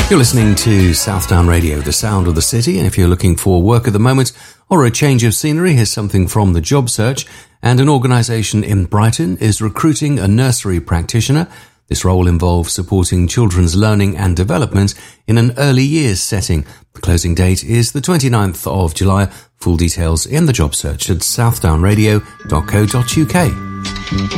You're listening to Southdown Radio, the sound of the city, and if you're looking for work at the moment or a change of scenery, here's something from the job search. And an organisation in Brighton is recruiting a nursery practitioner. This role involves supporting children's learning and development in an early years setting. The closing date is the 29th of July. Full details in the job search at southdownradio.co.uk.